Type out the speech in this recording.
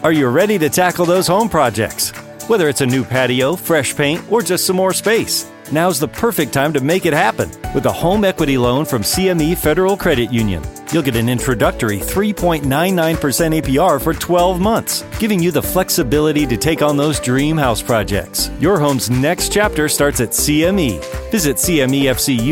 Are you ready to tackle those home projects? Whether it's a new patio, fresh paint, or just some more space, now's the perfect time to make it happen with a home equity loan from CME Federal Credit Union. You'll get an introductory 3.99% APR for 12 months, giving you the flexibility to take on those dream house projects. Your home's next chapter starts at CME. Visit CMEFCU